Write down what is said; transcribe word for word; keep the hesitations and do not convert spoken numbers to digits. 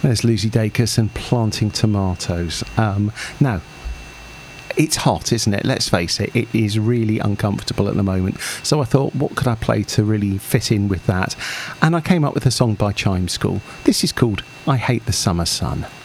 There's Lucy Dacus and Planting Tomatoes. Um, now, it's hot, isn't it? Let's face it, it is really uncomfortable at the moment. So I thought, what could I play to really fit in with that? And I came up with a song by Chime School. This is called I Hate the Summer Sun.